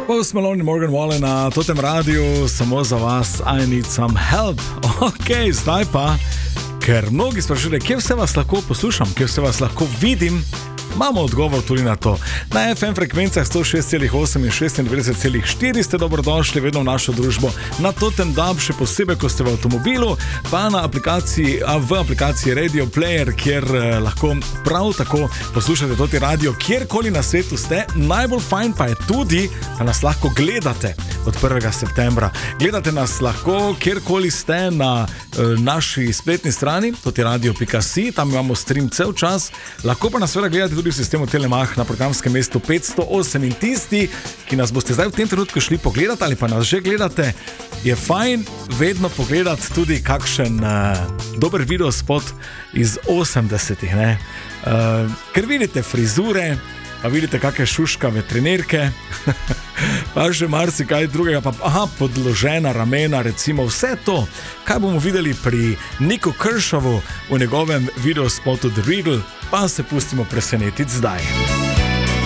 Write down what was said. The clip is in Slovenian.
Post Malone in Morgan Wallen na Totem Radiu, samo za vas, I need some help. Ok, zdaj pa, ker mnogi sprašujejo, kje vse vas lahko poslušam, kje vse vas lahko vidim, imamo odgovor tudi na to. Na FM frekvencah 106,8 in 96,4 ste dobrodošli vedno v našo družbo. Na Totem DAB, še posebej, ko ste v avtomobilu, pa v aplikaciji Radio Player, kjer lahko prav tako poslušate Toti radio, kjerkoli na svetu ste. Najbolj fajn pa je tudi, da nas lahko gledate od 1. septembra. Gledate nas lahko, kjerkoli ste na naši spletni strani, totiradio.si, tam imamo stream cel čas. Lahko pa nas seveda gledate tudi v sistemu Telemach na programskem mestu 508 in tisti, ki nas boste zdaj v tem trenutku šli pogledati ali pa nas že gledate, je fajn vedno pogledati tudi kakšen dober video spot iz 80-ih, ne? Ker vidite frizure, pa vidite kakšne šuškave trenerke, pa še marsikaj drugega, pa podložena ramena, recimo vse to, kaj bomo videli pri Niku Kershawu v njegovem videospotu The Riddle, pa se pustimo presenetiti zdaj.